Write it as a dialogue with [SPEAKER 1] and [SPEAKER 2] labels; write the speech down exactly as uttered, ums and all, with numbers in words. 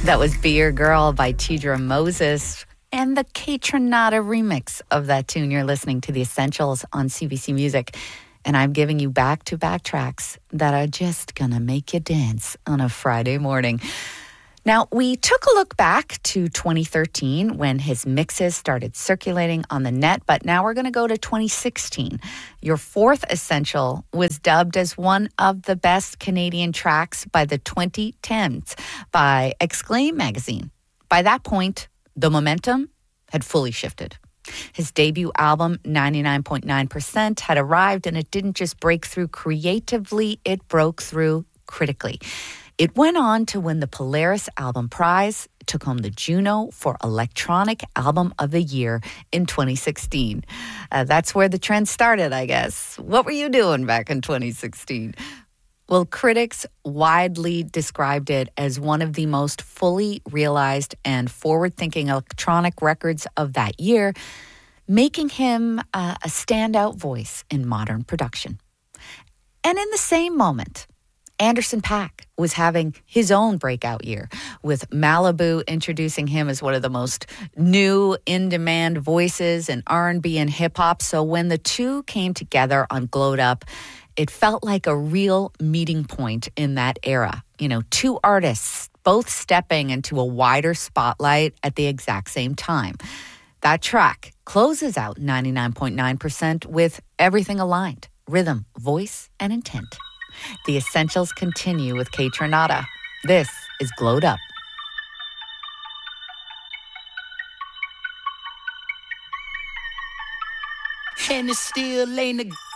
[SPEAKER 1] That was Be Your Girl by Tidra Moses and the Kaytranada remix of that tune. You're listening to The Essentials on C B C Music. And I'm giving you back-to-back tracks that are just gonna make you dance on a Friday morning. Now, we took a look back to twenty thirteen when his mixes started circulating on the net, but now we're going to go to twenty sixteen. Your fourth essential was dubbed as one of the best Canadian tracks by the twenty tens by Exclaim magazine. By that point, the momentum had fully shifted. His debut album, ninety-nine point nine percent, had arrived, and it didn't just break through creatively, it broke through critically. It went on to win the Polaris Album Prize, took home the Juno for Electronic Album of the Year in twenty sixteen. Uh, that's where the trend started, I guess. What were you doing back in twenty sixteen? Well, critics widely described it as one of the most fully realized and forward-thinking electronic records of that year, making him uh, a standout voice in modern production. And in the same moment, Anderson .Paak was having his own breakout year, with Malibu introducing him as one of the most new, in-demand voices in R and B and hip-hop. So when the two came together on Glowed Up, it felt like a real meeting point in that era. You know, two artists both stepping into a wider spotlight at the exact same time. That track closes out ninety-nine point nine percent with everything aligned: rhythm, voice, and intent. The Essentials continue with Kaytranada. This is Glowed Up.
[SPEAKER 2] And it still ain't a